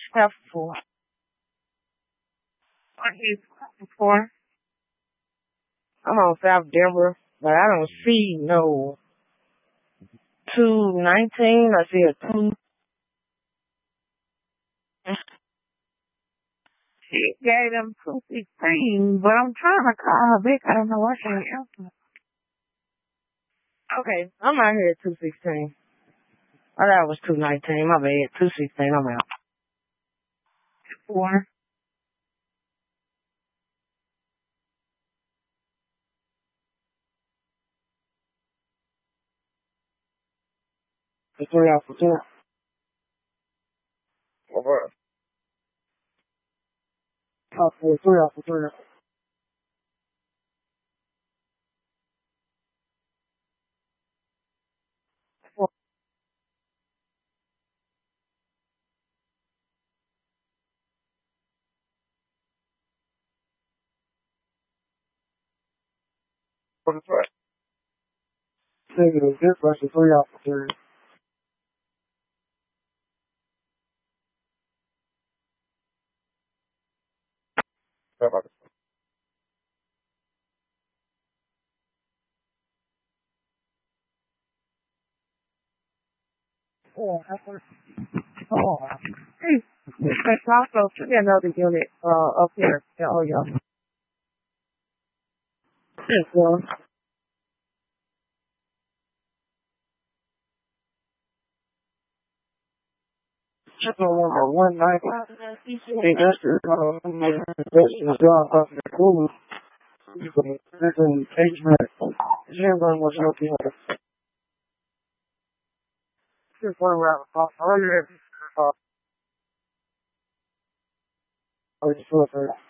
Have four. I hate four. I'm on South Denver, but I don't see no 219. I see a 2. She gave them 216, but I'm trying to call her back. I don't know why she ain't answering. Okay, I'm out here at 216. I thought it was 219. My bad. 216. I'm out. 4. For 3 out for 2. Over. Oh, for 3 out for 3. For 3. Negative. This versus 3 out for 3. Oh, that's what. Oh. Hey, that's also another unit up here. Oh, yeah. Yes, well. Triple number 190. Hey, that's the job off the school. There's an engagement. Everyone was looking at it. Just one round off earlier. Oh, it's